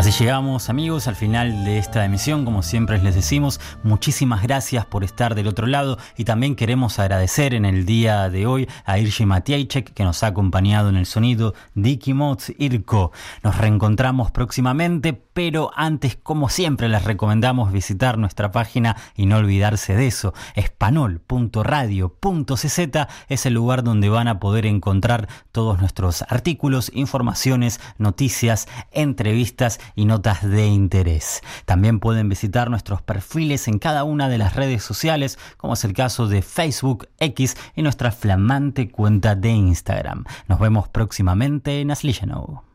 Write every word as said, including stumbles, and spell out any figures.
Así llegamos, amigos, al final de esta emisión. Como siempre les decimos, muchísimas gracias por estar del otro lado, y también queremos agradecer en el día de hoy a Irgi Matiejek, que nos ha acompañado en el sonido, Dicky Mods, Irko. Nos reencontramos próximamente, pero antes, como siempre, les recomendamos visitar nuestra página y no olvidarse de eso. espanol punto radio punto c z es el lugar donde van a poder encontrar todos nuestros artículos, informaciones, noticias, entrevistas y notas de interés. También pueden visitar nuestros perfiles en cada una de las redes sociales, como es el caso de Facebook, X y nuestra flamante cuenta de Instagram. Nos vemos próximamente en Aslichenow.